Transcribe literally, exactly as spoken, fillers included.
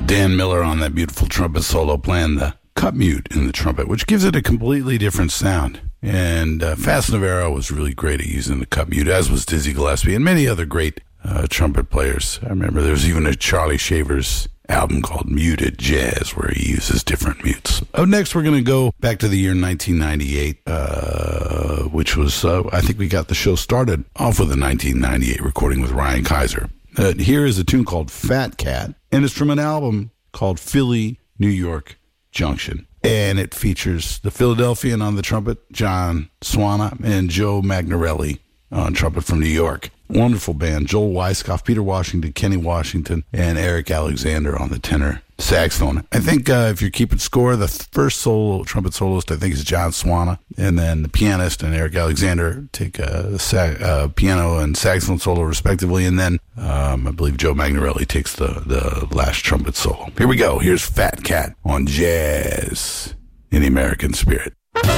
Dan Miller on that beautiful trumpet solo playing the cut mute in the trumpet, which gives it a completely different sound. And uh, Fats Navarro was really great at using the cut mute, as was Dizzy Gillespie and many other great uh, trumpet players. I remember there was even a Charlie Shavers album called Muted Jazz where he uses different mutes. Up next, we're going to go back to the year nineteen ninety-eight, uh, which was, uh, I think we got the show started off with a nineteen ninety-eight recording with Ryan Kaiser. Uh, here is a tune called Fat Cat, and it's from an album called Philly, New York Junction. And it features the Philadelphian on the trumpet, John Swana, and Joe Magnarelli on trumpet from New York. Wonderful band. Joel Weiskopf, Peter Washington, Kenny Washington, and Eric Alexander on the tenor saxophone. I think uh, if you're keeping score, the first solo trumpet soloist, I think, is John Swana. And then the pianist and Eric Alexander take a sa- uh, piano and saxophone solo, respectively. And then um, I believe Joe Magnarelli takes the, the last trumpet solo. Here we go. Here's Fat Cat on Jazz in the American Spirit.